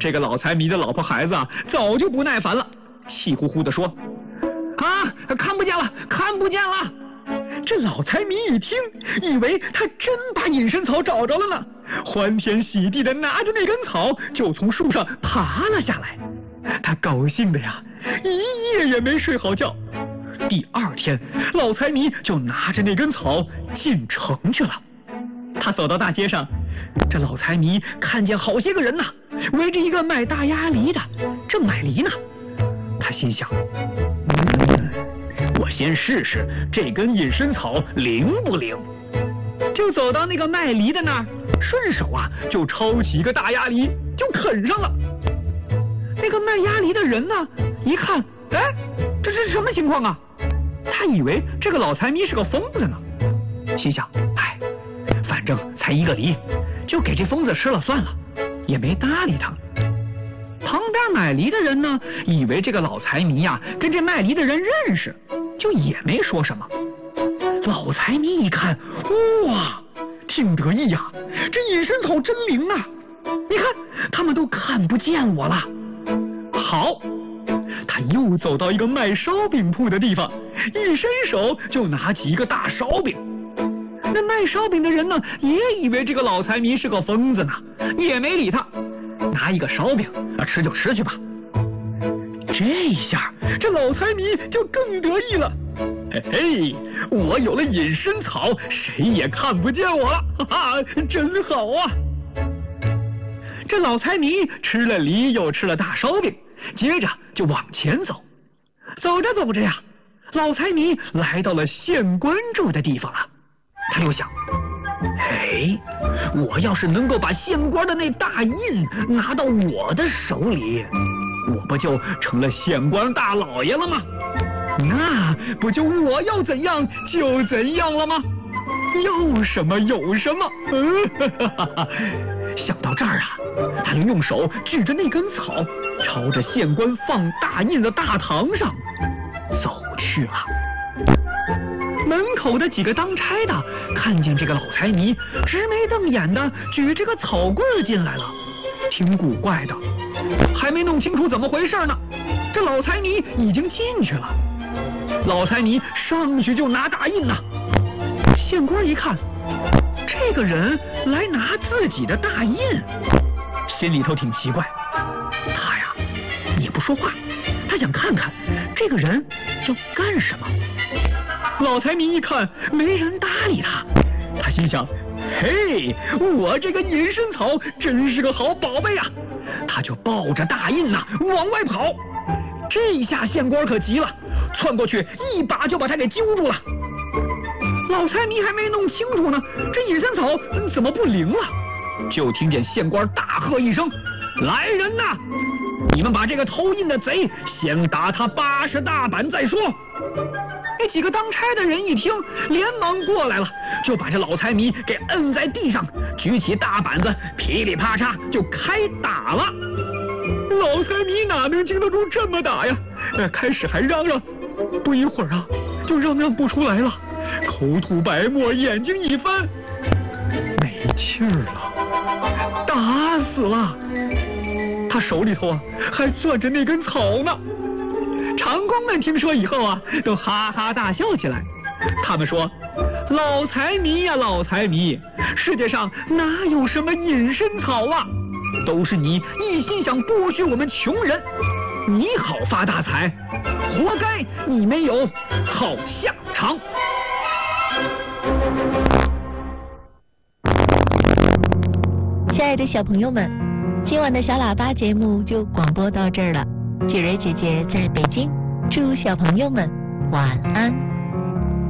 这个老财迷的老婆孩子啊，早就不耐烦了，气呼呼地说：“啊，看不见了，看不见了！”这老财迷一听，以为他真把隐身草找着了呢，欢天喜地的拿着那根草就从树上爬了下来。他高兴的呀，一夜也没睡好觉。第二天，老财迷就拿着那根草进城去了。他走到大街上，这老财迷看见好些个人呐，围着一个卖大鸭梨的，正买梨呢。他心想，我先试试这根隐身草灵不灵。就走到那个卖梨的那儿，顺手啊就抄起一个大鸭梨就啃上了。那个卖鸭梨的人呢，一看，哎，这是什么情况啊？他以为这个老财迷是个疯子呢，心想，哎，反正才一个梨，就给这疯子吃了算了，也没搭理他。旁边买梨的人呢，以为这个老财迷呀跟这卖梨的人认识，就也没说什么。老财迷一看，哇，挺得意呀，这隐身草真灵啊！你看，他们都看不见我了。好，他又走到一个卖烧饼铺的地方，一伸手就拿起一个大烧饼。那卖烧饼的人呢，也以为这个老财迷是个疯子呢，也没理他，拿一个烧饼，吃就吃去吧。这一下，这老财迷就更得意了。嘿嘿，我有了隐身草，谁也看不见我了，哈哈，真好啊！这老财迷吃了梨，又吃了大烧饼，接着就往前走。走着走着呀，老财迷来到了县官住的地方了。他又想，哎，我要是能够把县官的那大印拿到我的手里，我不就成了县官大老爷了吗？那不就我要怎样就怎样了吗？要什么有什么。想到这儿啊，他就用手举着那根草，朝着县官放大印的大堂上走去了。门口的几个当差的看见这个老财迷直眉瞪眼的举着个草棍进来了，挺古怪的，还没弄清楚怎么回事呢，这老财迷已经进去了。老财迷上去就拿大印呐，县官一看，这个人来拿自己的大印，心里头挺奇怪，他呀也不说话，他想看看这个人要干什么。老财迷一看没人搭理他，他心想，嘿，我这个隐身草真是个好宝贝啊！他就抱着大印呐往外跑。这一下县官可急了，窜过去一把就把他给揪住了。老财迷还没弄清楚呢，这隐身草怎么不灵了？就听见县官大喝一声，来人呐，你们把这个偷印的贼先打他80大板再说。那几个当差的人一听，连忙过来了，就把这老财迷给摁在地上，举起大板子，噼里啪嚓就开打了。老财迷哪能经得住这么打呀？开始还嚷嚷，不一会儿啊，就嚷嚷不出来了，口吐白沫，眼睛一翻，没气儿了，打死了。他手里头啊还攥着那根草呢。长工们听说以后啊，都哈哈大笑起来。他们说，老财迷呀，老财迷，世界上哪有什么隐身草啊，都是你一心想剥削我们穷人，你好发大财，活该你没有好下场。 亲爱的小朋友们，今晚的小喇叭节目就广播到这儿了。雪蕊姐姐在北京，祝小朋友们晚安。